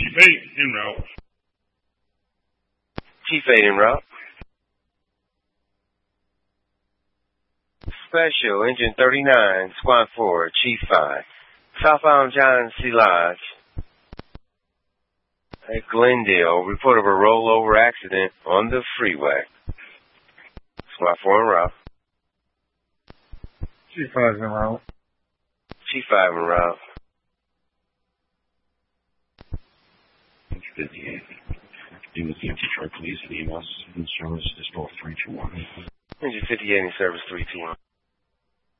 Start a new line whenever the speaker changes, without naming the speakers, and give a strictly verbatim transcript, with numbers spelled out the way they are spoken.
Chief eight en route.
Chief eight en route. Special, Engine thirty-nine, Squad four, Chief five. Southbound John C. Lodge. At Glendale, report of a rollover accident on the freeway. Squad four en route.
Chief five en route.
Chief five en route.
fifty-eight. Dealing with the empty truck, please. The E M S in service is North three two one.
Engine fifty-eight in service three two one.